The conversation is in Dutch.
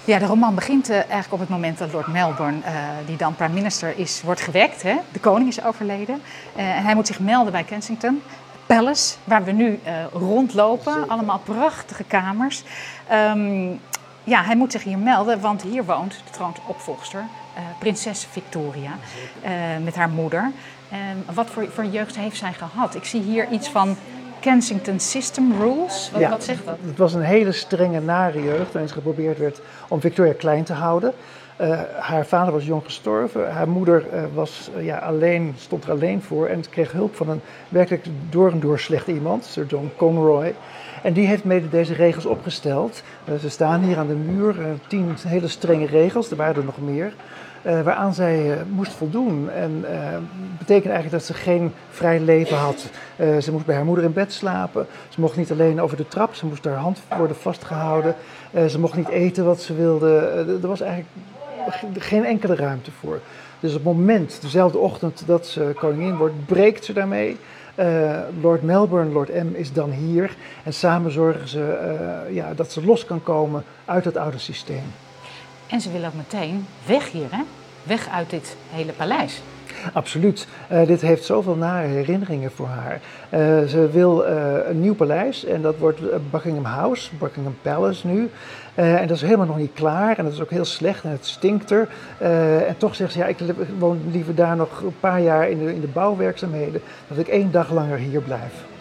Ja, de roman begint eigenlijk op het moment dat Lord Melbourne, die dan prime minister is, wordt gewekt. Hè? De koning is overleden. En hij moet zich melden bij Kensington Palace, waar we nu rondlopen. Zeker. Allemaal prachtige kamers. Ja, hij moet zich hier melden, want hier woont de troonopvolgster, prinses Victoria, met haar moeder. Wat voor jeugd heeft zij gehad? Ik zie hier iets van Kensington System Rules. Wat zegt dat? Het was een hele strenge, nare jeugd waarin geprobeerd werd om Victoria klein te houden. Haar vader was jong gestorven. Haar moeder stond er alleen voor en kreeg hulp van een werkelijk door en door slecht iemand, Sir John Conroy. En die heeft mede deze regels opgesteld. Ze staan hier aan de muur, 10 hele strenge regels, er waren er nog meer. Waaraan zij moest voldoen. En betekent eigenlijk dat ze geen vrij leven had. Ze moest bij haar moeder in bed slapen. Ze mocht niet alleen over de trap, ze moest haar hand worden vastgehouden. Ze mocht niet eten wat ze wilde. Er was eigenlijk geen enkele ruimte voor. Dus op het moment, dezelfde ochtend dat ze koningin wordt, breekt ze daarmee. Lord Melbourne, Lord M is dan hier. En samen zorgen ze dat ze los kan komen uit het oude systeem. En ze wil ook meteen weg hier, hè? Weg uit dit hele paleis. Absoluut. Dit heeft zoveel nare herinneringen voor haar. Ze wil een nieuw paleis en dat wordt Buckingham House, Buckingham Palace nu. En dat is helemaal nog niet klaar en dat is ook heel slecht en het stinkt er. En toch zegt ze, ja, ik woon liever daar nog een paar jaar in de bouwwerkzaamheden, dat ik 1 dag langer hier blijf.